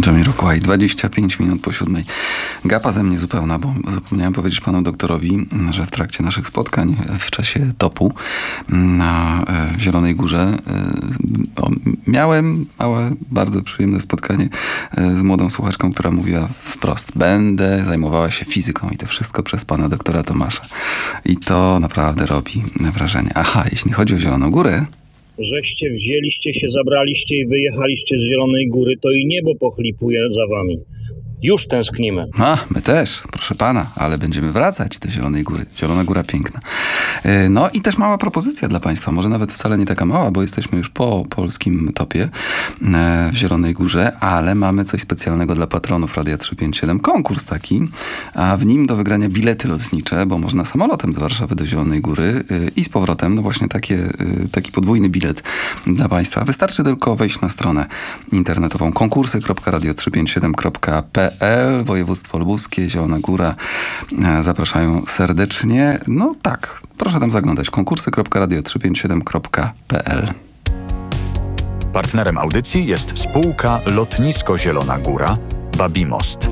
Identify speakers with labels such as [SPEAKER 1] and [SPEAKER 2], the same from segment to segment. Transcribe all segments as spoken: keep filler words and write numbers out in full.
[SPEAKER 1] Jamiroquai, dwadzieścia pięć minut po siódmej. Gapa ze mnie zupełna, bo zapomniałem powiedzieć panu doktorowi, że w trakcie naszych spotkań w czasie topu na w Zielonej Górze o, miałem małe, bardzo przyjemne spotkanie z młodą słuchaczką, która mówiła wprost: będę zajmowała się fizyką i to wszystko przez pana doktora Tomasza. I to naprawdę robi wrażenie. Aha, jeśli chodzi o Zieloną Górę,
[SPEAKER 2] żeście wzięliście się, zabraliście i wyjechaliście z Zielonej Góry, to i niebo pochlipuje za wami. Już tęsknimy.
[SPEAKER 1] A, my też, proszę pana, ale będziemy wracać do Zielonej Góry. Zielona Góra piękna. No i też mała propozycja dla państwa, może nawet wcale nie taka mała, bo jesteśmy już po polskim topie w Zielonej Górze, ale mamy coś specjalnego dla patronów Radia trzysta pięćdziesiąt siedem. Konkurs taki, a w nim do wygrania bilety lotnicze, bo można samolotem z Warszawy do Zielonej Góry i z powrotem. No właśnie takie, taki podwójny bilet dla państwa. Wystarczy tylko wejść na stronę internetową konkursy kropka radio trzysta pięćdziesiąt siedem kropka p l. Województwo lubuskie, Zielona Góra zapraszają serdecznie. No tak, proszę tam zaglądać. konkursy kropka radio trzysta pięćdziesiąt siedem kropka p l.
[SPEAKER 3] Partnerem audycji jest spółka Lotnisko Zielona Góra Babimost.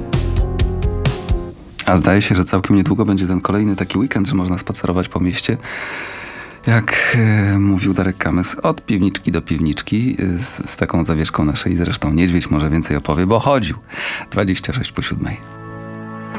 [SPEAKER 1] A zdaje się, że całkiem niedługo będzie ten kolejny taki weekend, że można spacerować po mieście. Jak e, mówił Darek Kamys, od piwniczki do piwniczki z, z taką zawieszką naszej. Zresztą niedźwiedź może więcej opowie, bo chodził. dwadzieścia sześć po siódmej.